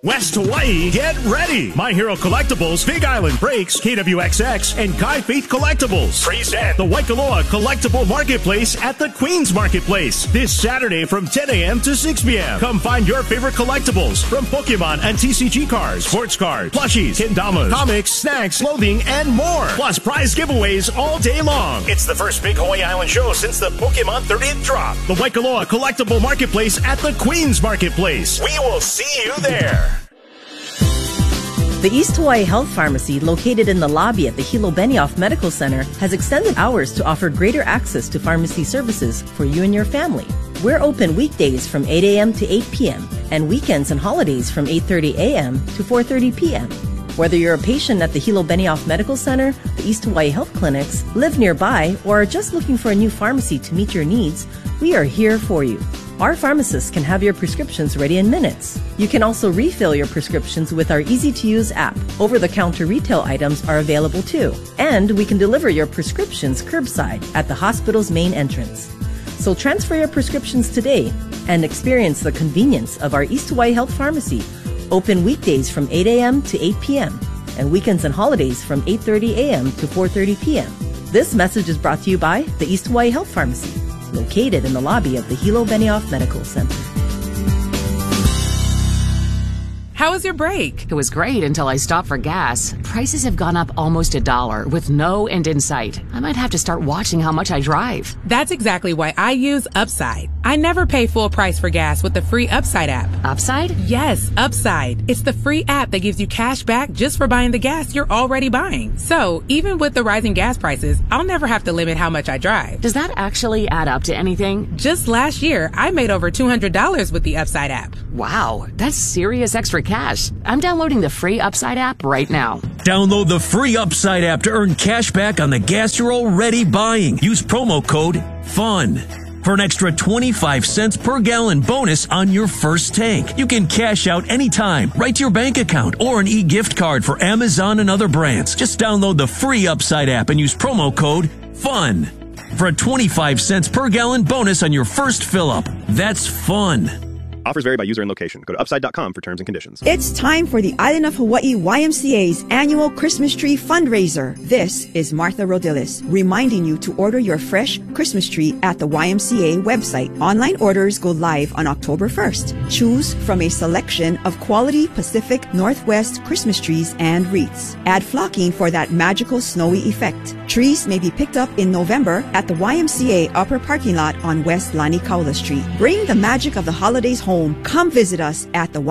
West Hawaii, get ready! My Hero Collectibles, Big Island Breaks, KWXX, and Kai Faith Collectibles present the Waikoloa Collectible Marketplace at the Queens Marketplace this Saturday from 10 a.m. to 6 p.m. Come find your favorite collectibles from Pokemon and TCG cards, sports cards, plushies, kendamas, comics, snacks, clothing, and more. Plus prize giveaways all day long. It's the first big Hawaii Island show since the Pokemon 30th drop. The Waikoloa Collectible Marketplace at the Queens Marketplace. We will see you there. The East Hawaii Health Pharmacy, located in the lobby at the Hilo Benioff Medical Center, has extended hours to offer greater access to pharmacy services for you and your family. We're open weekdays from 8 a.m. to 8 p.m. and weekends and holidays from 8:30 a.m. to 4:30 p.m. Whether you're a patient at the Hilo Benioff Medical Center, the East Hawaii Health Clinics, live nearby, or are just looking for a new pharmacy to meet your needs, we are here for you. Our pharmacists can have your prescriptions ready in minutes. You can also refill your prescriptions with our easy-to-use app. Over-the-counter retail items are available too. And we can deliver your prescriptions curbside at the hospital's main entrance. So transfer your prescriptions today and experience the convenience of our East Hawaii Health Pharmacy, open weekdays from 8 a.m. to 8 p.m. and weekends and holidays from 8:30 a.m. to 4:30 p.m. This message is brought to you by the East Hawaii Health Pharmacy, located in the lobby of the Hilo Benioff Medical Center. How was your break? It was great until I stopped for gas. Prices have gone up almost $1 with no end in sight. I might have to start watching how much I drive. That's exactly why I use Upside. I never pay full price for gas with the free Upside app. Upside? Yes, Upside. It's the free app that gives you cash back just for buying the gas you're already buying. So even with the rising gas prices, I'll never have to limit how much I drive. Does that actually add up to anything? Just last year, I made over $200 with the Upside app. Wow, that's serious extra cash. I'm downloading the free Upside app right now. Download the free Upside app to earn cash back on the gas you're already buying. Use promo code FUN for an extra 25 cents per gallon bonus on your first tank. You can cash out anytime, right to your bank account, or an e-gift card for Amazon and other brands. Just download the free Upside app and use promo code FUN for a 25 cents per gallon bonus on your first fill-up. That's fun. Offers vary by user and location. Go to upside.com for terms and conditions. It's time for the Island of Hawaii YMCA's annual Christmas tree fundraiser. This is Martha Rodillis reminding you to order your fresh Christmas tree at the YMCA website. Online orders go live on October 1st. Choose from a selection of quality Pacific Northwest Christmas trees and wreaths. Add flocking for that magical snowy effect. Trees may be picked up in November at the YMCA upper parking lot on West Lani Kaula Street. Bring the magic of the holidays home. Come visit us at the